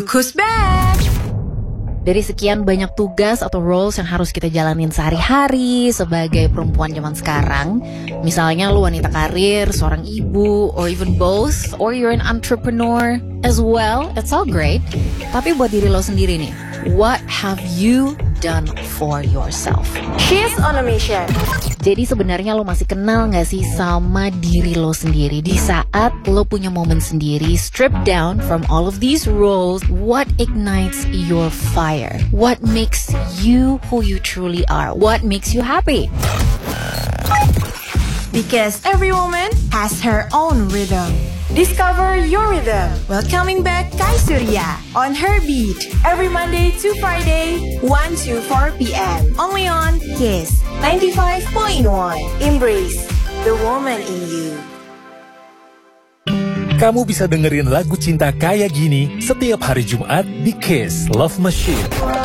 Who's back? Dari sekian banyak tugas atau roles yang harus kita jalanin sehari-hari sebagai perempuan zaman sekarang, misalnya lu wanita karir, seorang ibu, or even both, or you're an entrepreneur as well, it's all great. Tapi buat diri lo sendiri nih, what have you done for yourself? She's on a mission. Jadi sebenarnya lo masih kenal gak sih sama diri lo sendiri? Di saat lo punya momen sendiri, strip down from all of these roles, what ignites your fire? What makes you who you truly are? What makes you happy? Because every woman has her own rhythm. Discover your rhythm. Welcoming back Kai Surya on Her Beat every Monday to Friday, 1 to 4 p.m. Only on Kiss 95.1. Embrace the woman in you. Kamu bisa dengerin lagu cinta kayak gini setiap hari Jumat di Kiss Love Machine.